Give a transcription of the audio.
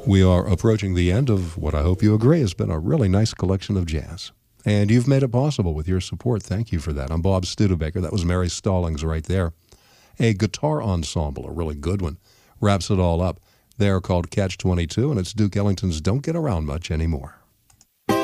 We are approaching the end of what I hope you agree has been a really nice collection of jazz. And you've made it possible with your support. Thank you for that. I'm Bob Studebaker. That was Mary Stallings right there. A guitar ensemble, a really good one, wraps it all up. They're called Catch 22, and it's Duke Ellington's Don't Get Around Much Anymore.